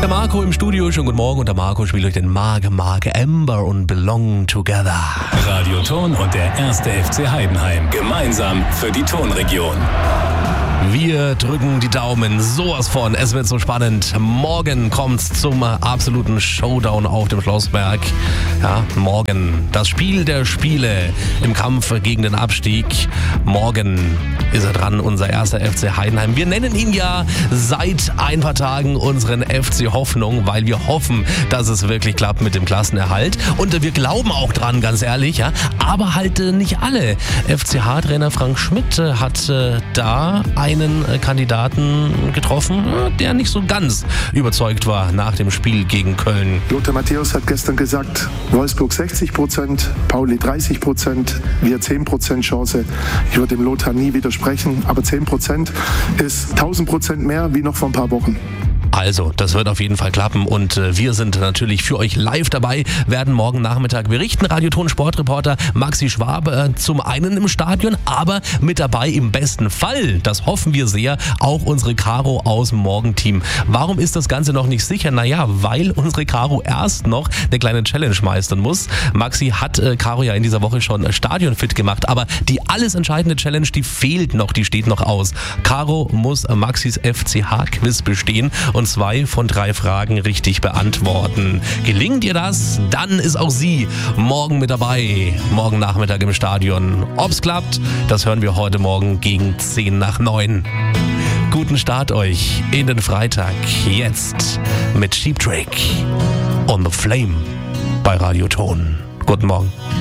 Der Marco im Studio, schönen guten Morgen. Und der Marco spielt euch den Marke Amber und Belong Together. Radio Ton und der 1. FC Heidenheim. Gemeinsam für die Tonregion. Wir drücken die Daumen sowas von. Es wird so spannend. Morgen kommt's zum absoluten Showdown auf dem Schlossberg. Ja, morgen das Spiel der Spiele im Kampf gegen den Abstieg. Morgen ist er dran, unser 1. FC Heidenheim. Wir nennen ihn ja seit ein paar Tagen unseren FC Hoffnung, weil wir hoffen, dass es wirklich klappt mit dem Klassenerhalt. Und wir glauben auch dran, ganz ehrlich. Ja, aber halt nicht alle. FCH-Trainer Frank Schmidt hat da einen Kandidaten getroffen, der nicht so ganz überzeugt war nach dem Spiel gegen Köln. Lothar Matthäus hat gestern gesagt, Wolfsburg 60%, Pauli 30%, wir 10% Chance. Ich würde dem Lothar nie widersprechen, aber 10% ist 1000% mehr wie noch vor ein paar Wochen. Also, das wird auf jeden Fall klappen und wir sind natürlich für euch live dabei, werden morgen Nachmittag berichten. Radioton Sportreporter Maxi Schwab zum einen im Stadion, aber mit dabei im besten Fall, das hoffen wir sehr, auch unsere Caro aus dem Morgenteam. Warum ist das Ganze noch nicht sicher? Naja, weil unsere Caro erst noch eine kleine Challenge meistern muss. Maxi hat Caro ja in dieser Woche schon stadionfit gemacht, aber die alles entscheidende Challenge, die fehlt noch, die steht noch aus. Caro muss Maxis FCH-Quiz bestehen und 2 von 3 Fragen richtig beantworten. Gelingt ihr das, dann ist auch sie morgen mit dabei. Morgen Nachmittag im Stadion. Ob's klappt, das hören wir heute Morgen gegen 10 nach 9. Guten Start euch in den Freitag. Jetzt mit Cheap Trick on the Flame bei Radio Ton. Guten Morgen.